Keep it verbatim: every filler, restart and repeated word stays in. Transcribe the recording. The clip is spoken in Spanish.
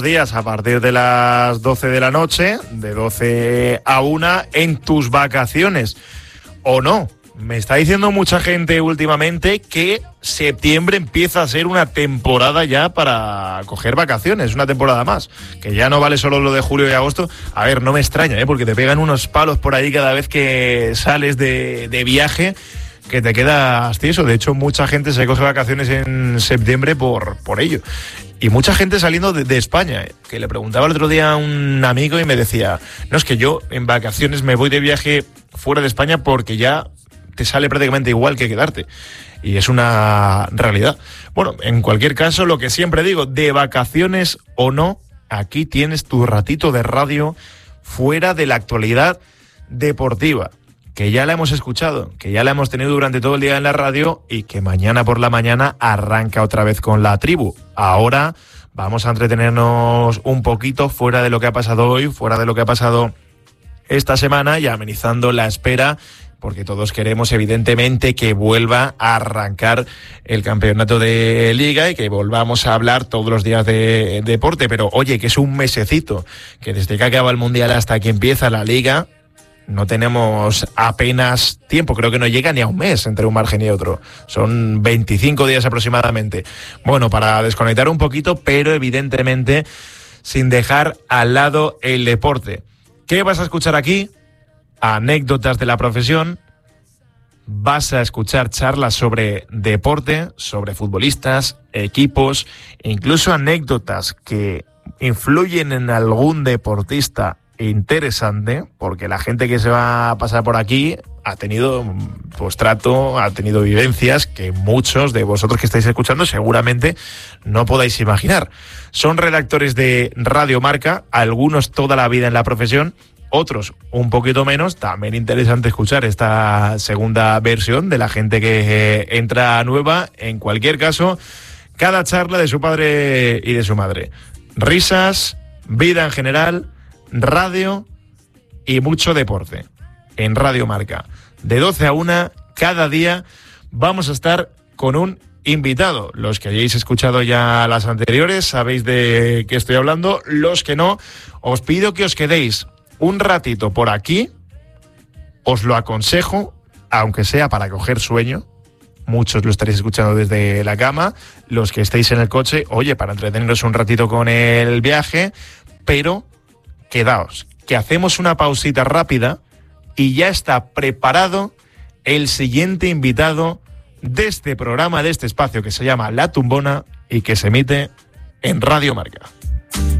días a partir de las doce de la noche, de doce a una, en tus vacaciones. ¿O no? Me está diciendo mucha gente últimamente que septiembre empieza a ser una temporada ya para coger vacaciones, una temporada más, que ya no vale solo lo de julio y agosto. A ver, no me extraña, ¿eh? Porque te pegan unos palos por ahí cada vez que sales de, de viaje, que te quedas tieso. De hecho, mucha gente se coge vacaciones en septiembre por, por ello. Y mucha gente saliendo de, de España, ¿eh? Que le preguntaba el otro día a un amigo y me decía, no, es que yo en vacaciones me voy de viaje fuera de España porque ya te sale prácticamente igual que quedarte. Y es una realidad. Bueno, en cualquier caso, lo que siempre digo, de vacaciones o no, aquí tienes tu ratito de radio fuera de la actualidad deportiva, que ya la hemos escuchado, que ya la hemos tenido durante todo el día en la radio y que mañana por la mañana arranca otra vez con la tribu. Ahora vamos a entretenernos un poquito fuera de lo que ha pasado hoy, fuera de lo que ha pasado esta semana y amenizando la espera, porque todos queremos evidentemente que vuelva a arrancar el campeonato de Liga y que volvamos a hablar todos los días de, de deporte. Pero oye, que es un mesecito, que desde que acaba el Mundial hasta que empieza la Liga no tenemos apenas tiempo, creo que no llega ni a un mes entre un margen y otro, son veinticinco días aproximadamente. Bueno, para desconectar un poquito, pero evidentemente sin dejar al lado el deporte. ¿Qué vas a escuchar aquí? Anécdotas de la profesión, vas a escuchar charlas sobre deporte, sobre futbolistas, equipos, incluso anécdotas que influyen en algún deportista interesante, porque la gente que se va a pasar por aquí ha tenido pues trato, ha tenido vivencias que muchos de vosotros que estáis escuchando seguramente no podáis imaginar. Son redactores de Radio Marca, algunos toda la vida en la profesión, otros un poquito menos. También interesante escuchar esta segunda versión de la gente que entra nueva. En cualquier caso, cada charla de su padre y de su madre. Risas, vida en general, radio y mucho deporte. En Radio Marca. De doce a una, cada día vamos a estar con un invitado. Los que hayáis escuchado ya las anteriores sabéis de qué estoy hablando. Los que no, os pido que os quedéis un ratito por aquí, os lo aconsejo, aunque sea para coger sueño. Muchos lo estaréis escuchando desde la cama, los que estéis en el coche, oye, para entreteneros un ratito con el viaje, pero quedaos, que hacemos una pausita rápida y ya está preparado el siguiente invitado de este programa, de este espacio que se llama La Tumbona y que se emite en Radio Marca.